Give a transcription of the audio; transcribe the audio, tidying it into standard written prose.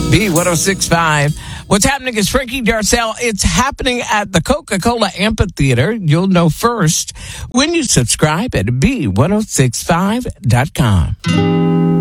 B1065. What's happening is Frankie Darcell. It's happening at the Coca-Cola Amphitheater. You'll know first when you subscribe at B1065.com.